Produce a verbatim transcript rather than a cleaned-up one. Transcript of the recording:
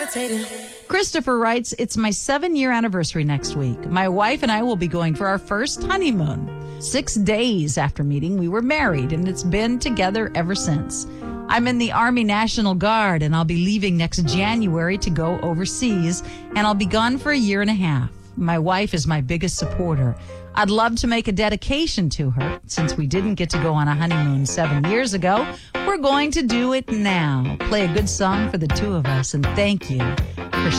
Christopher writes, it's my seven-year anniversary next week. My wife and I will be going for our first honeymoon. Six days after meeting, we were married, and it's been together ever since. I'm in the Army National Guard, and I'll be leaving next January to go overseas, and I'll be gone for a year and a half. My wife is my biggest supporter. I'd love to make a dedication to her. Since we didn't get to go on a honeymoon seven years ago, we're going to do it now. Play a good song for the two of us, and thank you